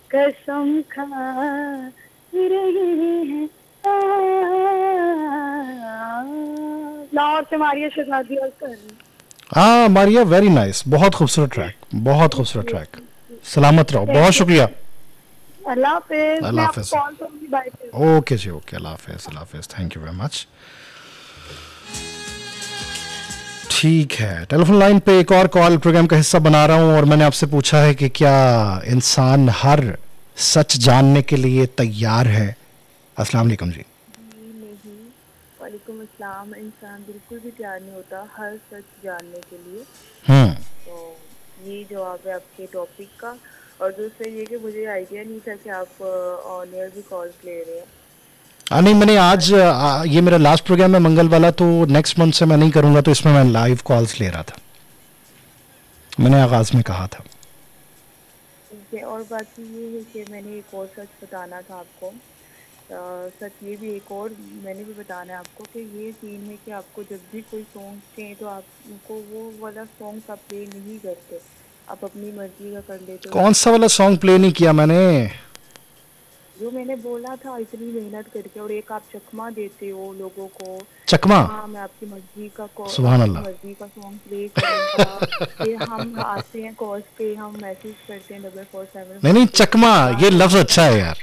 कसम खा रहे हैं। लाहौर से मारिया शहजादी और कर हाँ मारिया, वेरी नाइस, बहुत खूबसूरत ट्रैक, बहुत खूबसूरत ट्रैक। सलामत रहो, बहुत शुक्रिया। अल्लाह हाफिज। अल्लाह मैं आपको हाफिज। कॉल करूंगी, बाय फिर। Okay ji, okay, Allah Hafiz, Allah Hafiz, thank you very much. ठीक है, टेलीफोन लाइन पे एक और कॉल प्रोग्राम का हिस्सा बना रहा हूँ और मैंने आपसे पूछा है कि क्या इंसान हर सच जानने के लिए तैयार है। अस्सलाम वालेकुम जी। जी नहीं, वालेकुम अस्सलाम। इंसान बिल्कुल भी तैयार नहीं होता हर सच जानने के लिए। हम्म। तो ये जवाब है आपके टॉपिक का। और दूसरा ये कि मुझे आइडिया नहीं था कि आप ऑन एयर भी कॉल्स ले रहे हैं। नहीं, मैंने आज आज ये मेरा लास्ट प्रोग्राम है मंगल वाला, तो नेक्स्ट मंथ से मैं नहीं करूंगा, तो इसमें मैं लाइव कॉल्स ले रहा था, मैंने आगाज में कहा था। ठीक है। और बाकी ये है कि मैंने एक और सच बताना था आपको। सच ये भी एक और मैंने भी बताना है आपको कि ये सीन है कि आपको जब भी कोई सॉन्ग चाहिए तो आपको वो वाला सॉन्ग आप प्ले नहीं करते, आप अपनी मर्जी का कर लेते हो। कौन सा वाला सॉन्ग प्ले नहीं किया मैंने? जो मैंने बोला था इतनी मेहनत करके, और एक आप चकमा देते हो लोगों को चकमा? कि हाँ मैं आपकी मर्जी का सुभान आपकी अल्लाह। मर्जी का सॉन्ग प्ले करूंगा। फिर हम आते हैं कॉल्स पे, हम मैसेज करते हैं 4447 नहीं नहीं, पे कि चकमा, ये यार लफ्ज अच्छा है यार।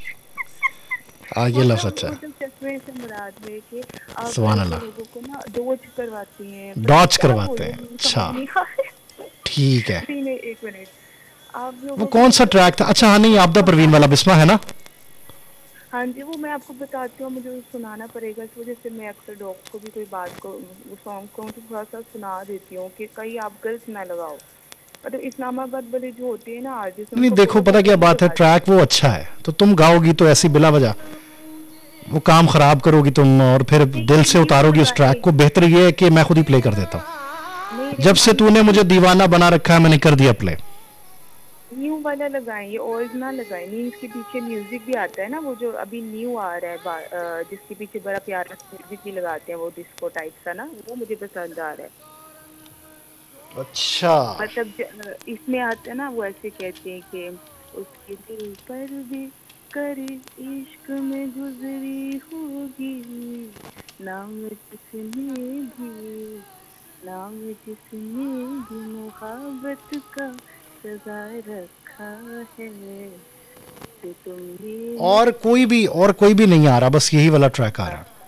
ये लफ्ज अच्छा है। मतलब चश्मे से मुराद है कि आप सुभान ऐसे अल्लाह। लोगों को ना डोज करवाते हैं, पता नहीं डॉच क्या करवाते बोलूं, हैं, मुझे समझ अच्छा। नहीं आ रहा। ठीक है। नहीं नहीं, एक मिनट। आप वो लोगों को कौन सा मतलब ट्रैक था? इतना अच्छा, हाँ, नहीं, आपदा परवीन वाला बिस्मा है ना? हाँ जी, वो मैं आपको बताती हूँ, मुझे सुनाना पड़ेगा। इस वजह से मैं अक्सर डॉग्स को भी कोई बात को सॉन्ग को तो थोड़ा सा सुना देती हूँ कि कहीं आप गलत ना लगाओ। मतलब इस्लामाबाद वाले जो होते हैं ना आर्टिस्ट, नहीं, उनको देखो बोलो पता वो क्या नहीं बात है, लगाते। ट्रैक वो अच्छा है तो तुम गाओगी तो ऐसी बिला वजह वो काम खराब करोगी तुम, और फिर दिल नहीं, से न्यू उतारोगी उस ट्रैक लगाए। को। बेहतर ये है कि मैं खुद ही प्ले कर देता नहीं हूँ। नहीं, जब से हम तूने मुझे न्यू दीवाना बना रखा है, मैंने कर दिया प्ले। न्यू वाला लगाएं, ये ओल्ड ना लगाएं। न्यू इसके पीछे म्यूजिक भी आता है ना, वो जो अभी न्यू आ रहा है जिसके पीछे बड़ा प्यारा म्यूजिक भी लगाते हैं, वो डिस्को टाइप सा ना, वो मुझे पसंद आ रहा है। अच्छा। मतलब इसमें आता है ना, वो ऐसे कहते हैं कि उसके दिल पर भी कर इश्क में गुजरी होगी, नाम जिसने भी नाम जिसने भी मोहब्बत का सजा रखा है, तो तुमने और कोई भी नहीं आ रहा, बस यही वाला ट्रैक आ रहा है।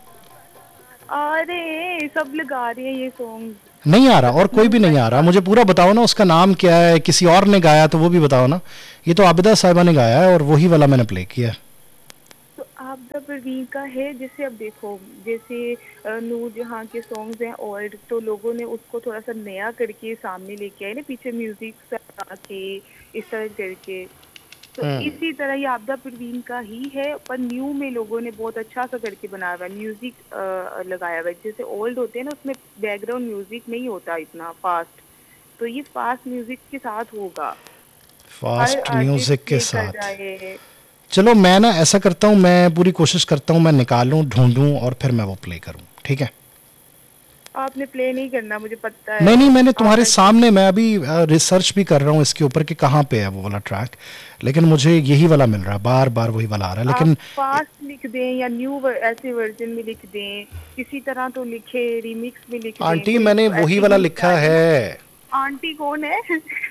अरे सब लगा रहे हैं ये सॉन्ग। नहीं आ रहा, और कोई न्यू भी नहीं आ रहा। वाला मुझे पूरा बताओ ना, उसका नाम क्या है, किसी और ने गाया तो वो भी बताओ ना। ये तो आबिदा साहिबा ने गाया है और वही वाला मैंने प्ले किया है। तो आपदा परवीन का है। जैसे अब देखो, जैसे नूर जहाँ के सॉन्ग्स हैं ओल्ड, तो लोगों ने उसको थोड़ा सा नया करके सामने लेके आए ना, पीछे म्यूजिक लगा के इस तरह करके। तो इसी तरह ये आपदा परवीन का ही है, पर न्यू में लोगों ने बहुत अच्छा सा करके बनाया हुआ है, म्यूजिक लगाया हुआ है। जैसे ओल्ड होते हैं ना, उसमें बैकग्राउंड म्यूजिक नहीं होता इतना फास्ट, तो ये फास्ट म्यूजिक के साथ होगा। हर फास्ट आर्टिस्ट म्यूजिक के प्ले कर रहा साथ। है। चलो मैं ना ऐसा करता हूँ, मैं पूरी कोशिश करता हूँ, मैं निकालूं, ढूंढूं और फिर मैं वो प्ले करूं, ठीक है? आपने प्ले नहीं करना, मुझे पता नहीं है। नहीं, मैंने आप तुम्हारे ऐसे सामने, मैं अभी रिसर्च भी कर रहा हूँ इसके ऊपर कि कहाँ पे है वो वाला ट्रैक, लेकिन मुझे यही वाला मिल रहा है, बार बार वही वाला आ रहा है, आप लेकिन फास्ट लिख दें या न्यू ऐसे वर्जन में लिख दें, किसी तरह तो लिखे, रिमिक्स में लिख दें, आंटी कोई मैंने वही ऐसे वाला हिंट लिखा आ जाए ना। है। आंटी कौन है?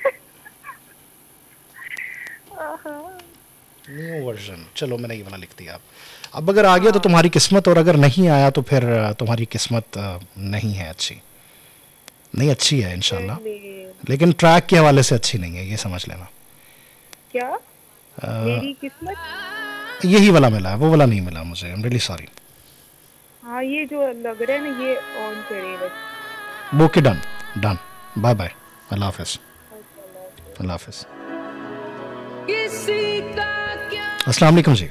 आहा। न्यू वर्जन, चलो मैंने ये वाला लिख दिया। अब अगर आ गया तो हाँ तुम्हारी किस्मत, और अगर नहीं आया तो फिर तुम्हारी किस्मत नहीं है अच्छी। नहीं, अच्छी है इंशाल्लाह, चले। लेकिन ट्रैक के हवाले से अच्छी नहीं है, ये समझ लेना। क्या मेरी किस्मत? यही वाला मिला है, वो वाला नहीं मिला मुझे, आई एम रियली सॉरी। हाँ, ये जो लग रहा है ना, ये ऑन करें बस। Okay, done. Done. Bye bye. अल्लाह हाफिज। अच्छा, अल्लाह हाफिज़। अल्लाह हाफिज। अस्सलाम वालेकुम जी।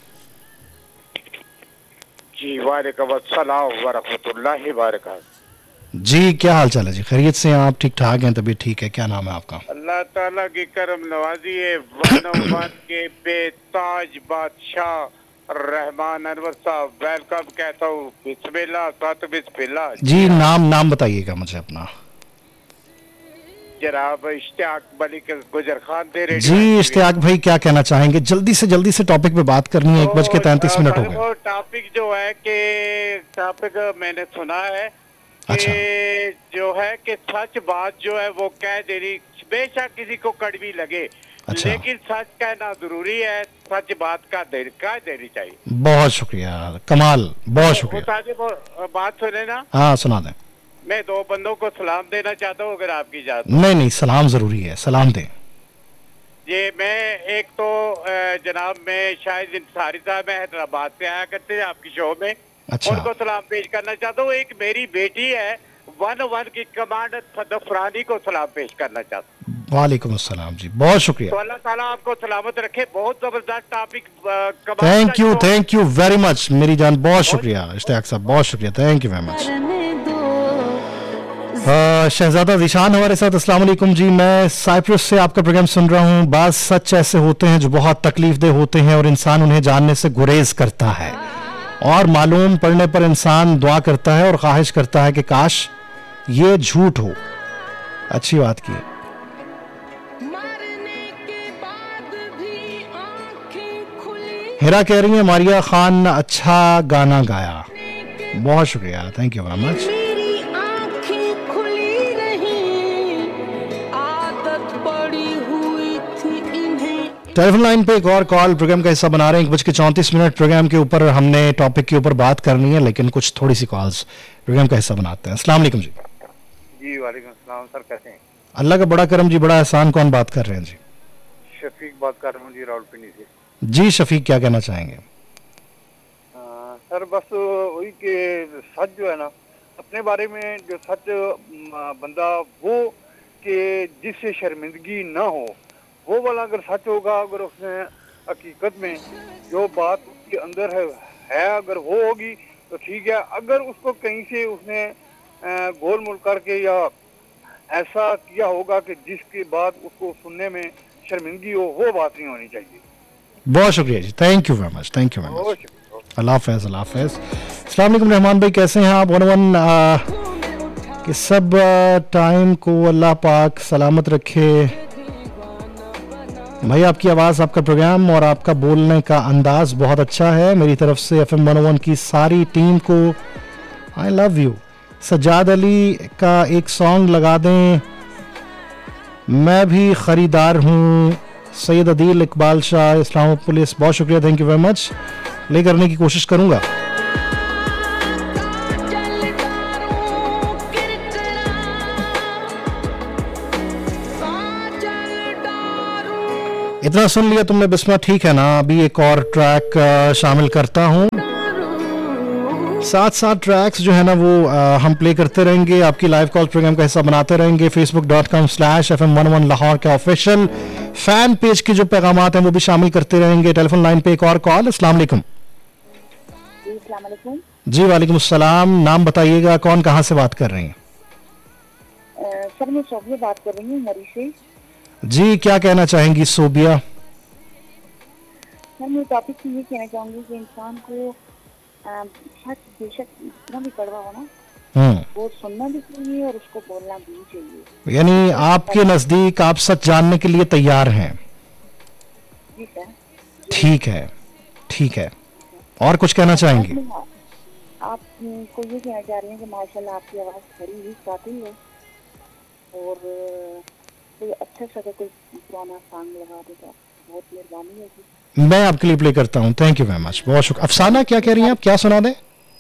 जी वालेकुम अस्सलाम व रहमतुल्लाहि व बरकातहू। जी, क्या हाल चाल है जी? खैरियत से हैं आप? ठीक ठाक हैं? तबीयत ठीक है? क्या नाम है आपका? अल्लाह ताला की करम नवाजी है, वन वन के बेताज बादशाह रहमान अनवर साहब, वेलकम कहता हूँ। बिस्मिल्लाह, सत बिस्मिल्लाह। जी जी, हाँ, नाम नाम बताइएगा मुझे अपना। जनाब इश्तियाक मलिक गुजर खान दे रहे जी इश्तियाक भाई क्या कहना चाहेंगे? जल्दी से टॉपिक पे बात करनी है, 1:33 हो गए। वो टॉपिक जो है कि टॉपिक मैंने सुना है अच्छा। कि जो है कि सच बात जो है वो कह देनी, बेशक किसी को कड़वी लगे, अच्छा। लेकिन सच कहना जरूरी है, सच बात का कह देनी चाहिए। बहुत शुक्रिया कमाल, बहुत शुक्रिया। वो बात सुने ना। हाँ सुना दें। मैं 2 बंदों को सलाम देना चाहता हूँ अगर आपकी इजाजत। नहीं सलाम जरूरी है, सलाम दें। ये मैं एक तो जनाब मैं शायद इंसारी साहब मैं हैदराबाद से आया करते हैं आपकी शो में। अच्छा। उनको सलाम पेश करना चाहता हूँ। एक मेरी बेटी है 1-1 की कमांडर फरानी को सलाम पेश करना चाहता हूँ। वालेकुम अस्सलाम जी, बहुत शुक्रिया। तो अल्लाह ताला आपको सलामत रखे। बहुत जबरदस्त topic. Thank you very much मेरी जान, बहुत शुक्रिया इश्तियाक साहब, बहुत शुक्रिया, थैंक यू वेरी मच। शहजादा जिशान हमारे साथ। अस्सलाम वालेकुम जी, मैं साइप्रस से आपका प्रोग्राम सुन रहा हूँ। बात सच ऐसे होते हैं जो बहुत तकलीफदेह होते हैं और इंसान उन्हें जानने से गुरेज करता है, और मालूम पड़ने पर इंसान दुआ करता है और ख्वाहिश करता है कि काश ये झूठ हो। अच्छी बात की। हिरा कह रही है मारिया खान अच्छा गाना गाया, बहुत शुक्रिया, thank you very much. Telephone line पे एक और कॉल प्रोग्राम का हिस्सा बना रहे हैं। 1:34 प्रोग्राम के ऊपर हमने टॉपिक के ऊपर बात करनी है, लेकिन कुछ थोड़ी सी कॉल्स प्रोग्राम का हिस्सा बनाते हैं। अस्सलाम वालेकुम जी। जी वालेकुम सलाम सर, कैसे हैं? अल्लाह का बड़ा करम जी, बड़ा एहसान। कौन बात कर रहे हैं जी? शफीक बात कर रहा हूँ जी, रावलपिंडी से। जी शफीक, क्या कहना चाहेंगे? सर बस वही कि सच जो है ना, अपने बारे में जो सच बंदा वो कि जिससे शर्मिंदगी ना हो, वो वाला अगर सच होगा, अगर उसने हकीकत में जो बात उसके अंदर है अगर वो होगी तो ठीक है। अगर उसको कहीं से उसने गोल मोल करके या ऐसा किया होगा कि जिसके बाद उसको सुनने में शर्मिंदगी हो, वो बात नहीं होनी चाहिए। बहुत शुक्रिया जी, thank you very much, thank you very much. अल्लाह हाफ़िज़, अल्लाह हाफ़िज़। अस्सलाम वालेकुम रहमान भाई, कैसे हैं आप? 1-1 कि सब टाइम को अल्लाह पाक सलामत रखे भाई। आपकी आवाज़, आपका प्रोग्राम और आपका बोलने का अंदाज बहुत अच्छा है। मेरी तरफ से FM 101 की सारी टीम को I love you. Sajjad Ali का एक सॉन्ग लगा दें, मैं भी ख़रीदार हूँ। सैयद अदील इकबाल शाह, इस्लामाबाद पुलिस, बहुत शुक्रिया, thank you very much. Play करने की कोशिश करूँगा। इतना सुन लिया तुमने बिस्मा, ठीक है ना? अभी एक और ट्रैक शामिल करता हूँ। साथ ट्रैक्स जो है ना वो हम प्ले करते रहेंगे, आपकी लाइव कॉल प्रोग्राम का हिस्सा बनाते रहेंगे। facebook.com/FM101 लाहौर के ऑफिशियल फैन पेज के जो पैगामात हैं वो भी शामिल करते रहेंगे। टेलीफोन लाइन पे एक और कॉल। अस्सलाम वालेकुम। जी वालेकुम अस्सलाम। नाम बताइएगा, कौन कहाँ से बात कर रही हैं? सर मैं सोबिया बात कर रही हूँ मरी से। जी क्या कहना चाहेंगी सोबिया? सर मैं टॉपिक से ये कहना चाहूंगी कि इंसान को सच बेशक इतना भी कड़वा हो ना, वो सुनना भी चाहिए और उसको बोलना भी चाहिए। यानी आपके नजदीक आप सच जानने के लिए तैयार हैं? जी सर। ठीक है, ठीक है। और कुछ कहना चाहेंगी? आप को ये कहना चाह रही हैं कि माशाल्लाह आपकी आवाज़ खरी हुई कातिल है, और कोई अच्छा सा कोई पुराना सॉन्ग लगा देगा, बहुत मेहरबानी होगी। मैं आपके लिए प्ले करता हूँ, थैंक यू वेरी मच, बहुत शुक्रिया। अफसाना क्या कह रही हैं आप, क्या सुना दें?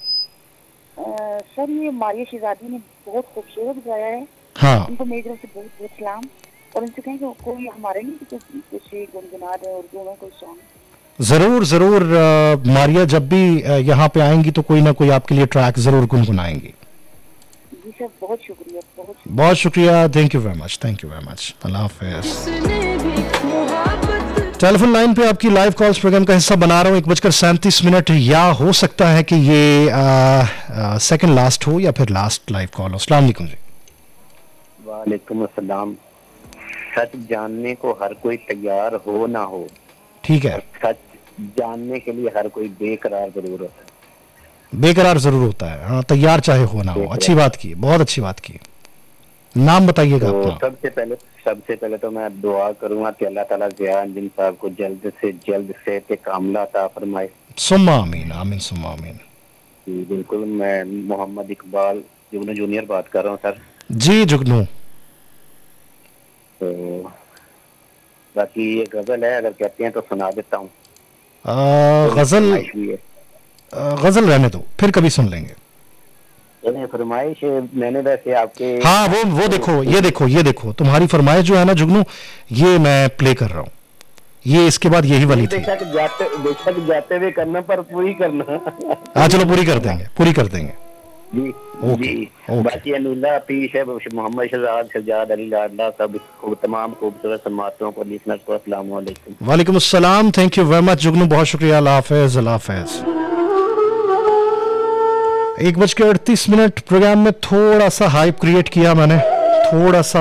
सर ये मारिया शहजादी ने बहुत खूबसूरत गाया है। हाँ, उनको मेरी तरफ से बहुत बहुत सलाम, और उनसे कहें कि कोई हमारे लिए कुछ गुनगुना रहे हैं उर्दू में कोई सॉन्ग। जरूर जरूर मारिया जब भी यहाँ पे आएंगी तो कोई ना कोई आपके लिए ट्रैक जरूर गुनगुनाएंगी। जी सर, बहुत शुक्रिया, बहुत शुक्रिया, thank you very much, thank you very much, अल्लाह हाफिज़। टेलीफोन लाइन पे आपकी लाइव कॉल्स प्रोग्राम का हिस्सा बना रहा हूँ। 1:37 या हो सकता है कि ये सेकंड लास्ट हो या फिर लास्ट लाइव कॉल हो। अस्सलाम वालेकुम जी। वालेकुम अस्सलाम। सच जानने को हर कोई तैयार हो ना हो, ठीक है, सच जानने के लिए हर कोई बेकरार जरूर होता है। बेकरार जरूर होता है, हाँ, तैयार चाहे हो ना हो। अच्छी बात की, बहुत अच्छी बात की। नाम बताइएगा तो अपना। सबसे पहले तो मैं दुआ करूंगा कि अल्लाह ताला ज़िया अंजुम साहब को जल्द से जल्द सेहत कामला अता फरमाए। सुम्मा आमीन, आमीन सुम्मा आमीन। जी बिल्कुल, मैं मोहम्मद इकबाल जुगनू जूनियर बात कर रहा हूँ सर। जी जुगनू। तो बाकी ये गजल है, अगर कहते हैं तो सुना देता हूँ। गजल, फरमाइश भी है। गजल रहने दो, फिर कभी सुन लेंगे। नहीं, फरमाइश मैंने वैसे आपके, हाँ वो देखो, ये देखो तुम्हारी फरमाइश जो है ना जुगनू, ये मैं प्ले कर रहा हूँ, ये इसके बाद यही वाली थी। बेशक जाते हुए करना, पर पूरी करना। हाँ चलो पूरी कर देंगे, पूरी कर देंगे। जी ओके, जी। ओके। बाकी अनिला पीश है, मोहम्मद शहजाद अली लाडला, सब तमाम खूबसूरत समातों को, लिसनर्स को अस्सलाम वालेकुम। वालेकुम अस्सलाम, थैंक यू वेरी मच जुगनू, बहुत शुक्रिया। अल्लाह हाफिज, अल्लाह हाफिज। 1:38 प्रोग्राम में थोड़ा सा हाइप क्रिएट किया मैंने, थोड़ा सा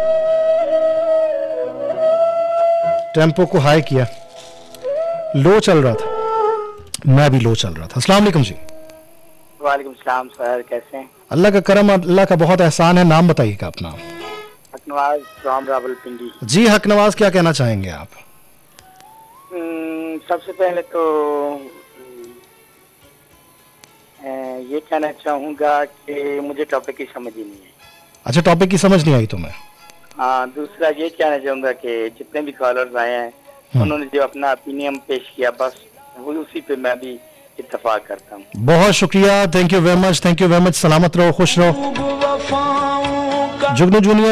टेम्पो को हाई किया, लो चल रहा था, मैं भी लो चल रहा था। अस्सलाम वालेकुम जी। वालेकुम सलाम सर, कैसे हैं? अल्लाह का करम, अल्लाह का बहुत एहसान है। नाम बताइएगा अपना। हकनवाज फ्रॉम रावलपिंडी। जी हक नवाज, क्या कहना चाहेंगे आप? सबसे पहले तो ये कहना चाहूँगा कि मुझे टॉपिक की समझ ही नहीं है। अच्छा, टॉपिक की समझ नहीं आई तुम्हें? हाँ, दूसरा ये कहना चाहूँगा कि जितने भी कॉलर्स आए हैं उन्होंने जो अपना ओपिनियन पेश किया, बस वो उसी पे मैं भी इत्तेफाक करता हूँ। बहुत शुक्रिया, thank you very much, thank you very much. सलामत रहो, खुश रहो। जुगनू जूनियर